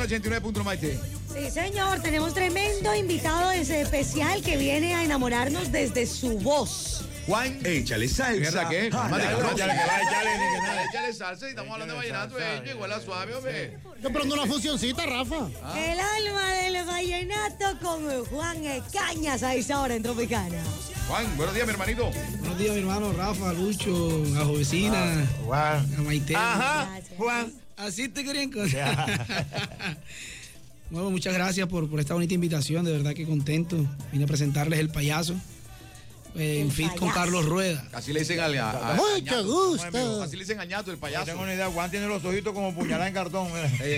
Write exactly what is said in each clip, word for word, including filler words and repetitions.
ochenta y nueve punto uno, Maite. Sí, señor, tenemos tremendo invitado especial que viene a enamorarnos desde su voz. Juan, échale salsa. ¿Mierda qué? Ah, Mate, dale, no, échale, que va, échale, ni que nada. Échale salsa y estamos hablando de vallenato, eh, igual a suave, hombre. Yo prendo una funcioncita, Rafa. Ah. El alma del vallenato con Juan Cañas a esa hora en Tropicana. Juan, buenos días, mi hermanito. Buenos días, mi hermano Rafa, Lucho, a Jovecina, ah, Juan. a Maite. Ajá, gracias. Juan. Así te querían contar. Bueno, muchas gracias por, por esta bonita invitación, de verdad que contento. Vine a presentarles El Payaso. Eh, en fin, con Carlos Rueda. Así le dicen al. A, a, Mucho gusto. Así le dicen añato, el payaso. No tengo ni idea. Juan tiene los ojitos como puñalada en cartón.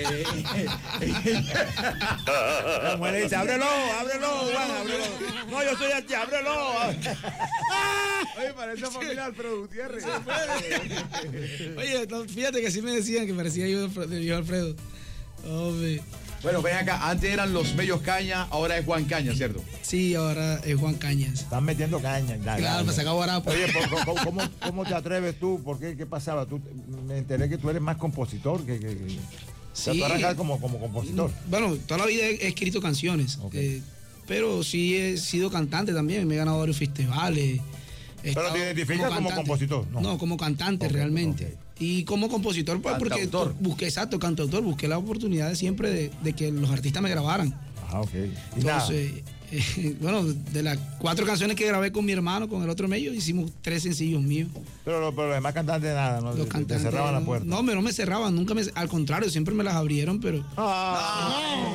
La mujer le dice: ábrelo, ábrelo, Juan, ábrelo. No, yo soy aquí, ábrelo. Oye, parece familia Alfredo Gutiérrez. Oye, no, fíjate que sí me decían que parecía yo de viejo Alfredo. Hombre. Bueno, ven acá, antes eran los Bellos Caña, ahora es Juan Caña, ¿cierto? Sí, ahora es Juan Cañas. Están metiendo caña. Ya, claro, me sacaba guarapo. Oye, ¿cómo, cómo, ¿cómo te atreves tú? ¿Por qué? ¿Qué pasaba? Tú, me enteré que tú eres más compositor que... que, que... Sí. O sea, tú arrancas como, como compositor. Bueno, toda la vida he, he escrito canciones, okay. eh, pero sí he sido cantante también, me he ganado varios festivales. ¿Pero te identificas como, como compositor? No, no como cantante okay, realmente. Okay. Y como compositor, pues porque busqué, exacto, cantautor, busqué la oportunidad de siempre de, de que los artistas me grabaran. Ah, ok. Entonces, eh, bueno, de las cuatro canciones que grabé con mi hermano, con el otro medio, hicimos tres sencillos míos. Pero, pero los demás cantantes nada, ¿no? Los te, cantantes, te cerraban la puerta. No, pero no me cerraban, nunca me, al contrario, siempre me las abrieron, pero... Ah,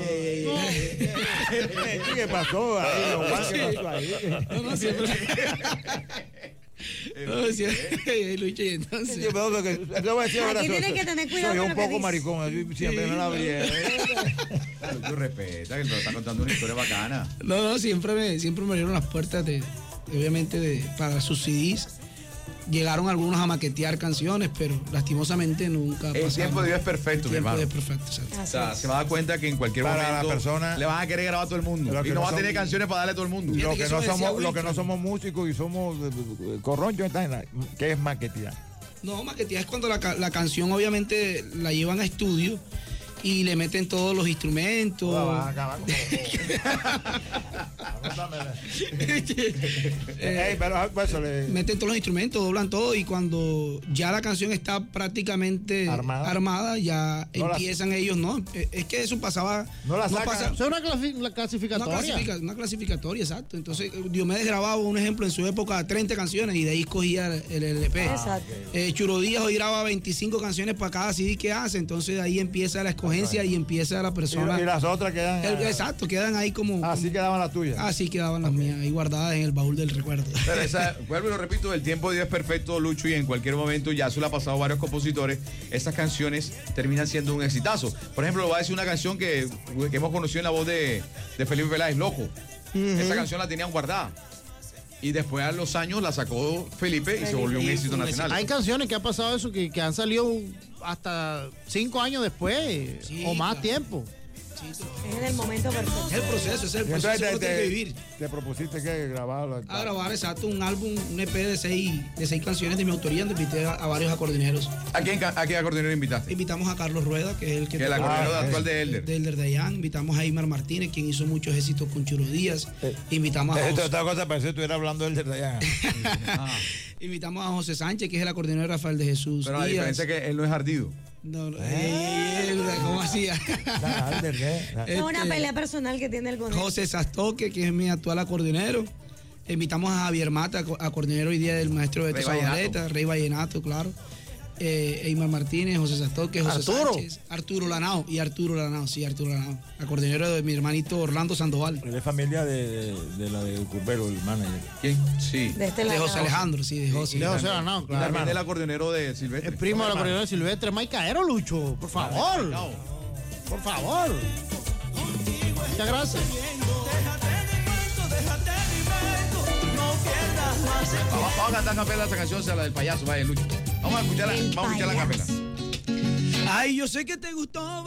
¿qué pasó ahí? ¿Qué pasó ahí? No, no, siempre... No, sí, Lucho, y entonces. Yo, pero, que, yo voy a decir aquí tiene que tener cuidado. Soy un poco maricón, siempre sí, me la abrí. Lucho, respeta, que te está contando una historia bacana. No, no, siempre me, siempre me abrieron las puertas, de, de obviamente, de, para sus C Ds. Llegaron algunos a maquetear canciones, pero lastimosamente nunca el pasaron. Tiempo de Dios es perfecto, mi hermano. El tiempo de Dios es perfecto, o sea, se va a dar cuenta que en cualquier para momento la persona, le van a querer grabar a todo el mundo y no, no va a tener canciones para darle a todo el mundo. Lo que, que, no somos, lo que no somos músicos y somos corronchos, ¿qué es maquetear? No, maquetear es cuando la, la canción obviamente la llevan a estudio y le meten todos los instrumentos. eh, pero, pues, le... Meten todos los instrumentos, doblan todo y cuando ya la canción está prácticamente armada, armada ya no empiezan la... ellos, ¿no? Es que eso pasaba. No la sacan. No pasa... Es una clasi clasificatoria. Una, clasific una clasificatoria, exacto. Entonces, Diomedes grababa, un ejemplo, en su época treinta canciones y de ahí escogía el L P. Ah, exacto. Eh, Churo Díaz hoy graba veinticinco canciones para cada C D que hace, entonces de ahí empieza la escogencia y empieza la persona. Y, y las otras quedan. El, exacto, quedan ahí como. Así como, quedaban las tuyas. Así quedaban las okay. mías, ahí guardadas en el baúl del recuerdo. Pero esa, vuelvo y lo repito, el tiempo de Dios es perfecto, Lucho, y en cualquier momento, ya se lo ha pasado a varios compositores, esas canciones terminan siendo un exitazo. Por ejemplo, voy a decir una canción que, que hemos conocido en la voz de, de Felipe Peláez, Loco. Uh-huh. Esa canción la tenían guardada. Y después a los años la sacó Felipe y Felipe. se volvió un éxito nacional. Hay canciones que ha pasado eso, que, que han salido hasta cinco años después, sí, o más claro. tiempo. Es en el momento perfecto. Es el proceso, es el proceso te, que uno te, tiene que vivir. Te propusiste que grabarlo. A grabar, exacto, un álbum, un E P de seis, de seis canciones de mi autoría, donde invité a, a varios acordeoneros. ¿A quién, a qué acordeonero invitaste? Invitamos a Carlos Rueda, que es el que... Que es el acordeonero ah, actual de Elder. De Elder Dayan. Invitamos a Eymar Martínez, quien hizo muchos éxitos con Churo Díaz. Eh, Invitamos a... Esto, esta cosa parece que estuviera hablando de Elder Dayan. ah. Invitamos a José Sánchez, que es el acordeonero de Rafael de Jesús. Pero la Díaz. diferencia es que él no es ardido. No, no. ¿Eh? Eh, ¿Cómo hacía? Es una pelea personal que tiene el con José Sastoque, que es mi actual acordeonero. Invitamos a Javier Mata, acordeonero hoy día del maestro Beto Zabaleta, Rey Vallenato, claro. Eh, Eymar Martínez, José Sastoque, José Arturo. Sánchez, Arturo Lanao y Arturo Lanao, sí, Arturo Lanao, acordeonero de mi hermanito Orlando Sandoval. Él es familia de, de, de la de Curbero, el manager. ¿Quién? Sí. De, este de José Alejandro, sí, de José. De José Lanao, claro. También del acordeonero de Silvestre. El primo del acordeonero de Silvestre, Maicaero, Lucho, por favor. No. Por favor. Muchas gracias. Vamos, vamos a cantar capela esa canción, sea la del payaso, vaya Lucho. Vamos a escucharla, vamos a escuchar la capela. Ay, yo sé que te gustó.